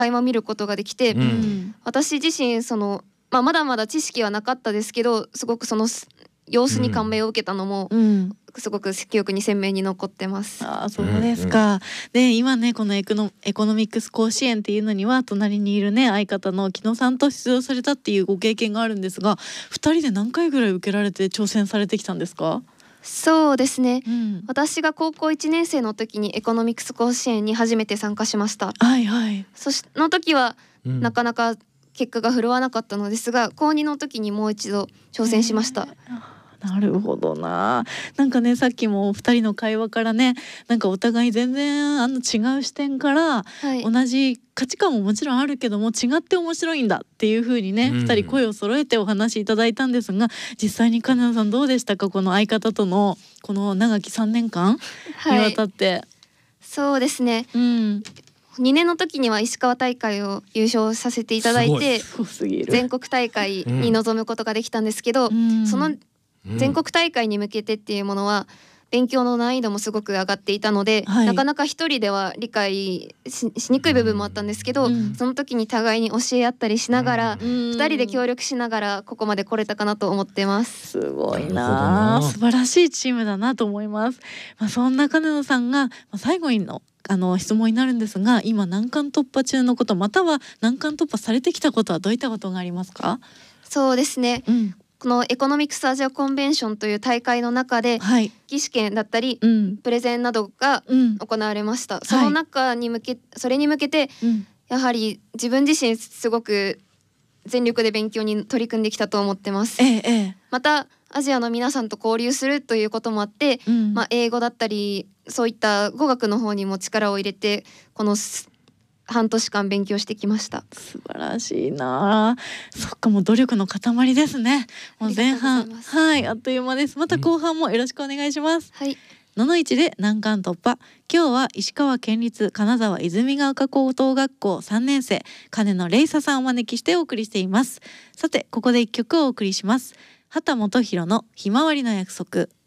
垣間見ることができて、 うん私自身まだまだ知識はなかったですけど、すごくその様子に感銘を受けたのも、 うんすごく記憶に鮮明に残ってます。 ああそうですか。で今ねこのエコノミックス甲子園っていうのには隣にいるね相方の木野さんと出場されたっていうご経験があるんですが、2人で何回ぐらい受けられて挑戦されてきたんですか？ そうですね、 私が高校1年生の時にエコノミクス甲子園に初めて参加しました。 はいはい。 の時はなかなか結果が振るわなかったのですが、高2の時にもう一度挑戦しました。 なるほどな。なんかねさっきも2人の会話からね、なんかお互い全然違う視点から、同じ価値観ももちろんあるけども違って面白いんだっていう風にね、2人声を揃えてお話しいただいたんですが、実際に金田さんどうでしたか、この相方とのこの長き3年間にわたって。 そうですね、2年の時には石川大会を優勝させていただいて、全国大会に臨むことができたんですけど、その全国大会に向けてっていうものは勉強の難易度もすごく上がっていたので、なかなか一人では理解 しにくい部分もあったんですけど、その時に互いに教え合ったりしながら、2人で協力しながらここまで来れたかなと思ってます。 すごいな、素晴らしいチームだなと思います。そんな金野さんが最後の質問になるんですが、今難関突破中のこと、または難関突破されてきたことはどういったことがありますか？ そうですね、このエコノミクスアジアコンベンションという大会の中で、技師試験だったり、プレゼンなどが行われました。それに向けて、やはり自分自身すごく全力で勉強に取り組んできたと思ってます。またアジアの皆さんと交流するということもあって、英語だったりそういった語学の方にも力を入れてこの半年間勉強してきました。 素晴らしいな。そっか、もう努力の塊ですね。もう前半あっという間です。また後半もよろしくお願いします。ののいちで難関突破。今日は石川県立金沢泉ヶ丘高等学校3年生金野玲沙さんをお招きしてお送りしています。さてここで1曲をお送りします。秦基博のひまわりの約束。